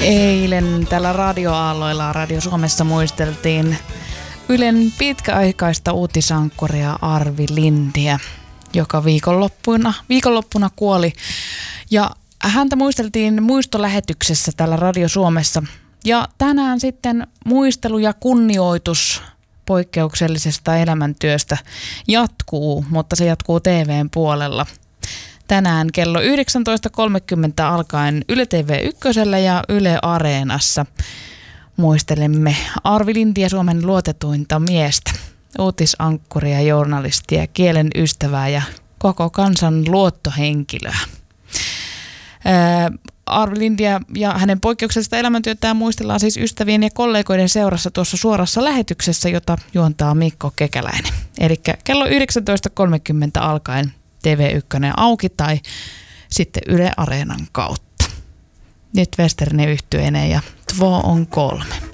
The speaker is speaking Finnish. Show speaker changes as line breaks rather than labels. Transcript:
Eilen tällä radioaalloilla Radio Suomessa muisteltiin Ylen pitkäaikaista uutisankkuria Arvi Lindiä, joka viikonloppuna kuoli. Ja häntä muisteltiin muistolähetyksessä täällä Radio Suomessa. Ja tänään sitten muistelu ja kunnioitus poikkeuksellisesta elämäntyöstä jatkuu, mutta se jatkuu TV:n puolella. Tänään kello 19.30 alkaen Yle TV1 ja Yle Areenassa muistelemme Arvi Lindiä, Suomen luotetuinta miestä, uutisankkuria, journalistia, kielen ystävää ja koko kansan luottohenkilöä. Arvi Lindiä ja hänen poikkeuksellista elämäntyötään muistellaan siis ystävien ja kollegoiden seurassa tuossa suorassa lähetyksessä, jota juontaa Mikko Kekäläinen. Eli kello 19.30 alkaen TV1 auki tai sitten Yle Areenan kautta. Nyt Westernen yhtyeineen ja 2 on 3.